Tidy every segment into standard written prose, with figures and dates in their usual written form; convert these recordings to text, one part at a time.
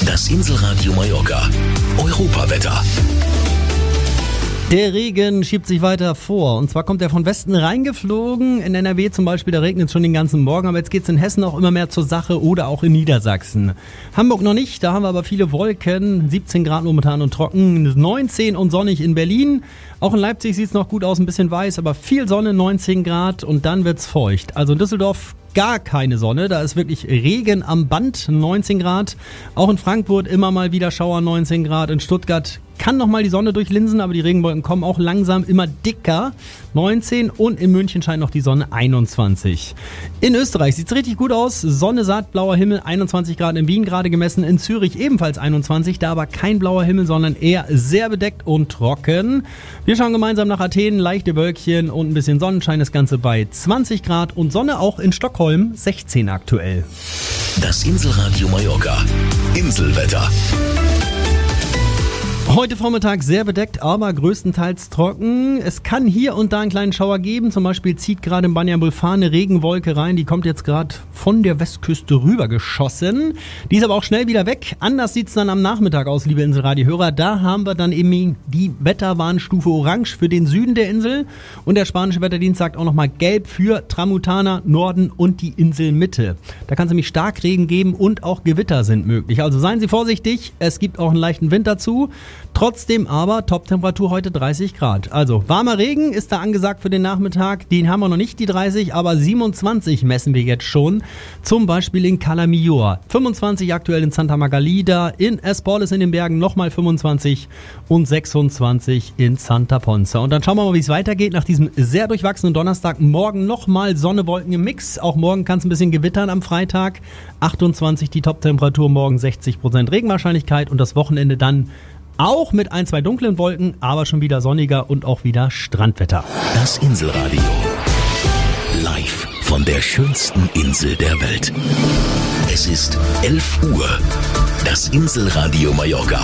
Das Inselradio Mallorca. Europawetter. Der Regen schiebt sich weiter vor. Und zwar kommt er von Westen reingeflogen. In NRW zum Beispiel, da regnet es schon den ganzen Morgen. Aber jetzt geht es in Hessen auch immer mehr zur Sache oder auch in Niedersachsen. Hamburg noch nicht, da haben wir aber viele Wolken. 17 Grad momentan und trocken. 19 und sonnig in Berlin. Auch in Leipzig sieht es noch gut aus, ein bisschen weiß, aber viel Sonne, 19 Grad und dann wird's feucht. Also in Düsseldorf gar keine Sonne, da ist wirklich Regen am Band, 19 Grad. Auch in Frankfurt immer mal wieder Schauer, 19 Grad. In Stuttgart kann nochmal die Sonne durchlinsen, aber die Regenwolken kommen auch langsam immer dicker, 19 und in München scheint noch die Sonne, 21. In Österreich sieht's richtig gut aus, Sonne satt, blauer Himmel, 21 Grad in Wien gerade gemessen, in Zürich ebenfalls 21, da aber kein blauer Himmel, sondern eher sehr bedeckt und trocken. Wir schauen gemeinsam nach Athen, leichte Wölkchen und ein bisschen Sonnenschein, das Ganze bei 20 Grad und Sonne auch in Stockholm, 16 aktuell. Das Inselradio Mallorca. Inselwetter. Heute Vormittag sehr bedeckt, aber größtenteils trocken. Es kann hier und da einen kleinen Schauer geben. Zum Beispiel zieht gerade im Banyan Bulfar eine Regenwolke rein. Die kommt jetzt gerade von der Westküste rüber geschossen. Die ist aber auch schnell wieder weg. Anders sieht es dann am Nachmittag aus, liebe Inselradio-Hörer. Da haben wir dann eben die Wetterwarnstufe Orange für den Süden der Insel. Und der spanische Wetterdienst sagt auch nochmal Gelb für Tramontana, Norden und die Inselmitte. Da kann es nämlich Starkregen geben und auch Gewitter sind möglich. Also seien Sie vorsichtig. Es gibt auch einen leichten Wind dazu. Trotzdem aber Top-Temperatur heute 30 Grad. Also warmer Regen ist da angesagt für den Nachmittag. Den haben wir noch nicht, die 30, aber 27 messen wir jetzt schon. Zum Beispiel in Cala Millor. 25 aktuell in Santa Margalida. In Esporles in den Bergen nochmal 25 und 26 in Santa Ponza. Und dann schauen wir mal, wie es weitergeht nach diesem sehr durchwachsenen Donnerstag. Morgen nochmal Sonne, Wolken im Mix. Auch morgen kann es ein bisschen gewittern am Freitag. 28 die Top-Temperatur, morgen 60% Regenwahrscheinlichkeit und das Wochenende dann auch mit ein, zwei dunklen Wolken, aber schon wieder sonniger und auch wieder Strandwetter. Das Inselradio. Live von der schönsten Insel der Welt. Es ist 11 Uhr. Das Inselradio Mallorca.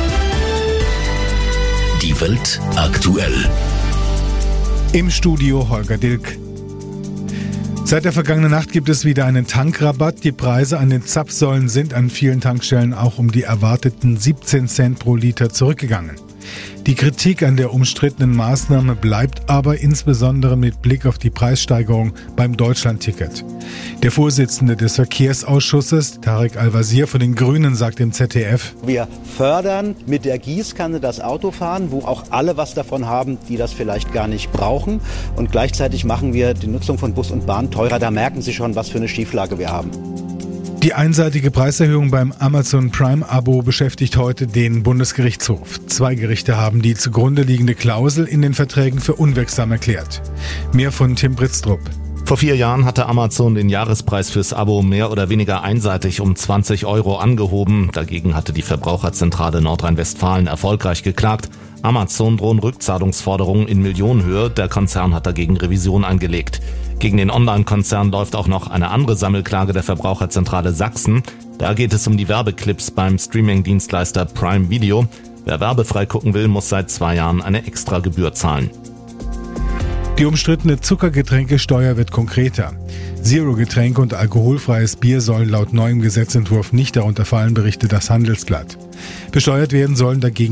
Die Welt aktuell. Im Studio Holger Dilk. Seit der vergangenen Nacht gibt es wieder einen Tankrabatt. Die Preise an den Zapfsäulen sind an vielen Tankstellen auch um die erwarteten 17 Cent pro Liter zurückgegangen. Die Kritik an der umstrittenen Maßnahme bleibt aber insbesondere mit Blick auf die Preissteigerung beim Deutschlandticket. Der Vorsitzende des Verkehrsausschusses, Tarek Al-Wazir von den Grünen, sagt im ZDF: Wir fördern mit der Gießkanne das Autofahren, wo auch alle was davon haben, die das vielleicht gar nicht brauchen. Und gleichzeitig machen wir die Nutzung von Bus und Bahn teurer. Da merken Sie schon, was für eine Schieflage wir haben. Die einseitige Preiserhöhung beim Amazon Prime-Abo beschäftigt heute den Bundesgerichtshof. 2 Gerichte haben die zugrunde liegende Klausel in den Verträgen für unwirksam erklärt. Mehr von Tim Britztrup. Vor 4 Jahren hatte Amazon den Jahrespreis fürs Abo mehr oder weniger einseitig um 20 € angehoben. Dagegen hatte die Verbraucherzentrale Nordrhein-Westfalen erfolgreich geklagt. Amazon drohen Rückzahlungsforderungen in Millionenhöhe. Der Konzern hat dagegen Revision eingelegt. Gegen den Online-Konzern läuft auch noch eine andere Sammelklage der Verbraucherzentrale Sachsen. Da geht es um die Werbeclips beim Streaming-Dienstleister Prime Video. Wer werbefrei gucken will, muss seit 2 Jahren eine extra Gebühr zahlen. Die umstrittene Zuckergetränkesteuer wird konkreter. Zero-Getränke und alkoholfreies Bier sollen laut neuem Gesetzentwurf nicht darunter fallen, berichtet das Handelsblatt. Besteuert werden sollen dagegen